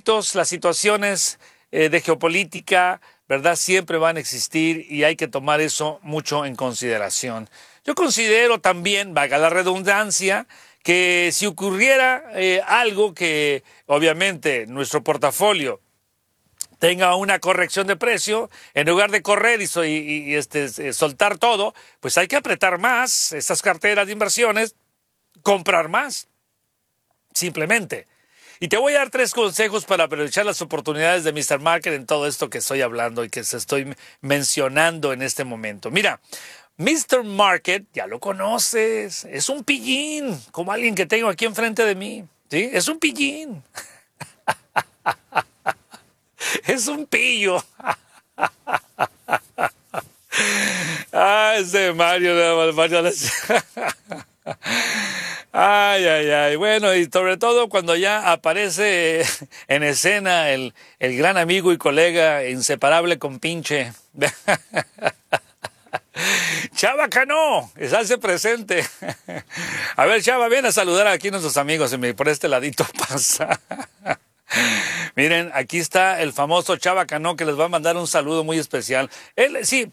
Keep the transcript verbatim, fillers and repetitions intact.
conflictos, las situaciones eh, de geopolítica, ¿verdad? Siempre van a existir y hay que tomar eso mucho en consideración. Yo considero también, valga la redundancia, que si ocurriera eh, algo que obviamente nuestro portafolio tenga una corrección de precio, en lugar de correr y, y, y este, soltar todo, pues hay que apretar más esas carteras de inversiones, comprar más, simplemente. Y te voy a dar tres consejos para aprovechar las oportunidades de míster Market en todo esto que estoy hablando y que se estoy mencionando en este momento. Mira, míster Market, ya lo conoces, es un pillín, como alguien que tengo aquí enfrente de mí, ¿sí? Es un pillín. Es un pillo. Ah, ese Mario, Mario. Ay, ay, ay. Bueno, y sobre todo cuando ya aparece en escena el, el gran amigo y colega inseparable con pinche. Chava Cano, se hace presente. A ver, Chava, ven a saludar aquí a nuestros amigos. Y por este ladito pasa. Miren, aquí está el famoso Chava Cano que les va a mandar un saludo muy especial. Él, sí,